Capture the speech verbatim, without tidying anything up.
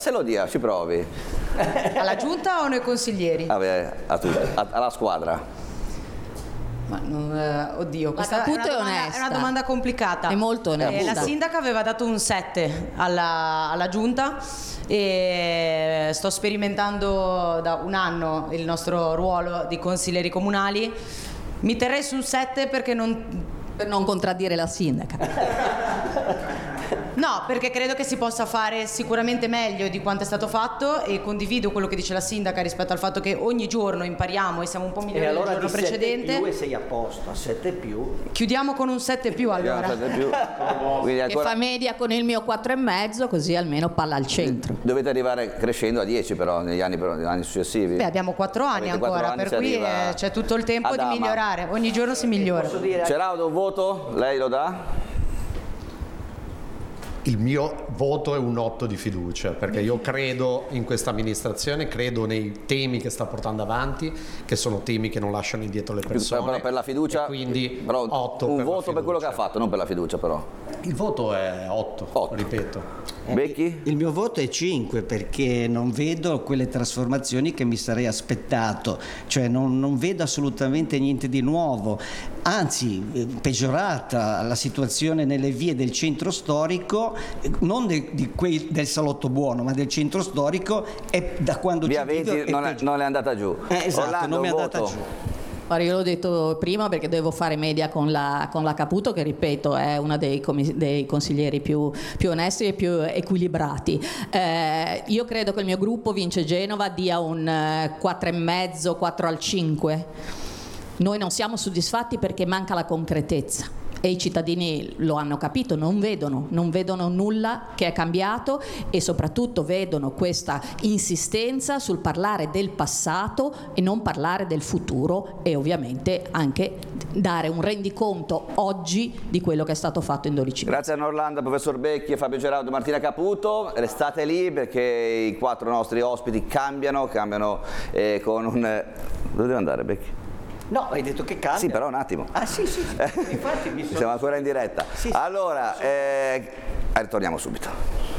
Se lo dia, ci provi. Alla giunta o noi consiglieri? Vabbè, a tutti, a- alla squadra. Ma non, eh, oddio, questa è Caputo una, è domanda, onesta. è una domanda complicata. È molto onesta. Eh, la sindaca aveva dato un sette alla, alla giunta e sto sperimentando da un anno il nostro ruolo di consiglieri comunali. Mi terrei sul sette perché non... Per non contraddire la sindaca. No, perché credo che si possa fare sicuramente meglio di quanto è stato fatto e condivido quello che dice la sindaca rispetto al fatto che ogni giorno impariamo e siamo un po' migliori E allora del giorno di precedente. sette più e sei a posto, a sette più. Chiudiamo con un sette più allora. Sette più. Quindi Che ancora fa media con il mio quattro e mezzo, così almeno palla al centro. dovete arrivare crescendo a dieci però negli anni, però, negli anni successivi. Beh, abbiamo quattro anni Avete quattro ancora, anni, per si cui arriva eh, c'è tutto il tempo ad di Ama. migliorare. Ogni giorno si migliora. Posso dire Gerardo, un voto? Lei lo dà? Il mio voto è un otto di fiducia, perché io credo in questa amministrazione, credo nei temi che sta portando avanti, che sono temi che non lasciano indietro le persone. Però per la fiducia, e quindi però otto un per la voto per quello che ha fiducia. fatto, non per la fiducia però. Il voto è otto, Otto. ripeto. Becchi? Il mio voto è cinque perché non vedo quelle trasformazioni che mi sarei aspettato, cioè non, non vedo assolutamente niente di nuovo, anzi eh, peggiorata la situazione nelle vie del centro storico, eh, non de, di quei, del salotto buono, ma del centro storico, e da quando Via ci vivo venti è non è, peggio- non è andata giù. Eh, esatto, Orlando, non mi è un andata voto? giù. Guarda, io l'ho detto prima perché devo fare media con la, con la Caputo, che ripeto è una dei, comis- dei consiglieri più, più onesti e più equilibrati. Eh, io credo che il mio gruppo Vince Genova dia un eh, quattro e mezzo, quattro al cinque. Noi non siamo soddisfatti perché manca la concretezza. E i cittadini lo hanno capito, non vedono, non vedono nulla che è cambiato e soprattutto vedono questa insistenza sul parlare del passato e non parlare del futuro e ovviamente anche dare un rendiconto oggi di quello che è stato fatto in dodici mesi. Grazie a Orlando, professor Becchi, Fabio Gerardo e Martina Caputo. Restate lì perché i quattro nostri ospiti cambiano, cambiano eh, con un... Dove deve andare Becchi? No, hai detto che cambia. Sì, però un attimo. Ah sì, sì, sì. Infatti mi sono... Siamo ancora in diretta. Sì, sì. Allora, eh, ritorniamo subito.